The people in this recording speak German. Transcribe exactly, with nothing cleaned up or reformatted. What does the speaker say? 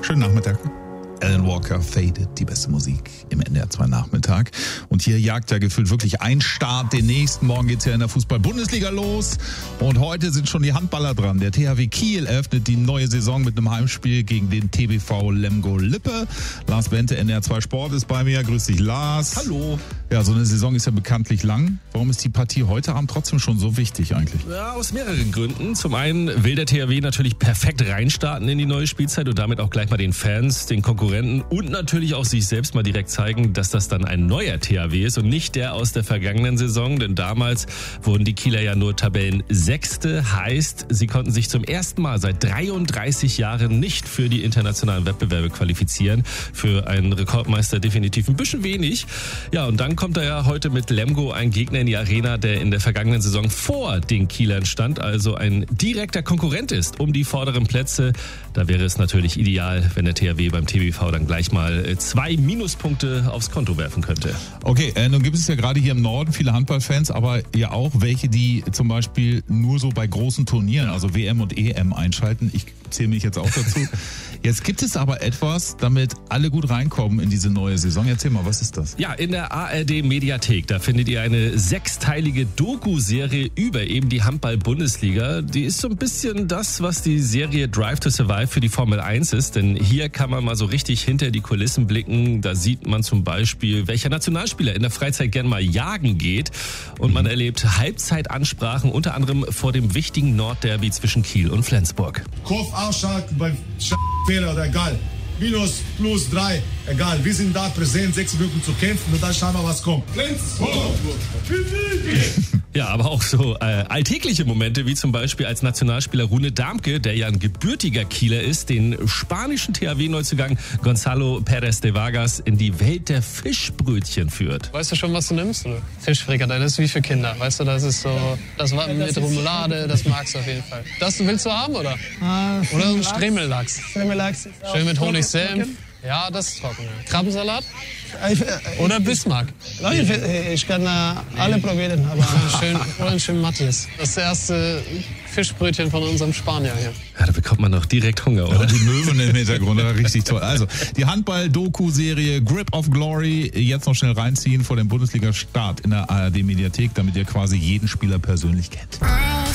Schönen Nachmittag. Alan Walker, Faded, die beste Musik im N D R zwei Nachmittag. Und hier jagt ja gefühlt wirklich ein Start den nächsten. Morgen geht's ja in der Fußball-Bundesliga los. Und heute sind schon die Handballer dran. Der T H W Kiel eröffnet die neue Saison mit einem Heimspiel gegen den T B V Lemgo-Lippe. Lars Bente, N D R zwei Sport, ist bei mir. Grüß dich, Lars. Hallo. Ja, so eine Saison ist ja bekanntlich lang. Warum ist die Partie heute Abend trotzdem schon so wichtig eigentlich? Ja, aus mehreren Gründen. Zum einen will der T H W natürlich perfekt reinstarten in die neue Spielzeit und damit auch gleich mal den Fans, den Konkurrenten und natürlich auch sich selbst mal direkt zeigen, dass das dann ein neuer T H W ist und nicht der aus der vergangenen Saison. Denn damals wurden die Kieler ja nur Tabellensechste. Heißt, sie konnten sich zum ersten Mal seit dreiunddreißig Jahren nicht für die internationalen Wettbewerbe qualifizieren. Für einen Rekordmeister definitiv ein bisschen wenig. Ja, und dann kommt da ja heute mit Lemgo ein Gegner in die Arena, der in der vergangenen Saison vor den Kielern stand, also ein direkter Konkurrent ist um die vorderen Plätze. Da wäre es natürlich ideal, wenn der T H W beim T B V dann gleich mal zwei Minuspunkte aufs Konto werfen könnte. Okay, äh, nun gibt es ja gerade hier im Norden viele Handballfans, aber ja auch welche, die zum Beispiel nur so bei großen Turnieren, also W M und E M einschalten. Ich zähle mich jetzt auch dazu. Jetzt gibt es aber etwas, damit alle gut reinkommen in diese neue Saison. Erzähl mal, was ist das? Ja, in der A R D-Mediathek, da findet ihr eine sechsteilige Doku-Serie über eben die Handball-Bundesliga. Die ist so ein bisschen das, was die Serie Drive to Survive für die Formel eins ist. Denn hier kann man mal so richtig hinter die Kulissen blicken. Da sieht man zum Beispiel, welcher Nationalspieler in der Freizeit gern mal jagen geht. Und man erlebt Halbzeitansprachen, unter anderem vor dem wichtigen Nordderby zwischen Kiel und Flensburg. Kopf ausschalten beim Fehler oder egal. Minus, plus, drei, egal. Wir sind da präsent, sechs Minuten zu kämpfen und dann schauen wir, was kommt. Ja, aber auch so äh, alltägliche Momente, wie zum Beispiel als Nationalspieler Rune Darmke, der ja ein gebürtiger Kieler ist, den spanischen T H W-Neuzugang Gonzalo Pérez de Vargas in die Welt der Fischbrötchen führt. Weißt du schon, was du nimmst? Oder? Fischfrikadelle, das ist wie für Kinder. Weißt du, das ist so, das war mit Remoulade, das magst du auf jeden Fall. Das willst du haben, oder? Ah, oder so ein Stremellachs. Stremellachs. Schön mit Honig-Senf. Ja, das ist trocken. Ja. Krabbensalat? Oder Bismarck? Ich, ich kann alle probieren. Aber schön, oder ein schön Matthias. Das erste Fischbrötchen von unserem Spanier hier. Ja, da bekommt man doch direkt Hunger, oder? Ja, die Möwen im Hintergrund, richtig toll. Also, die Handball-Doku-Serie Grip of Glory jetzt noch schnell reinziehen vor dem Bundesliga-Start in der A R D-Mediathek, damit ihr quasi jeden Spieler persönlich kennt.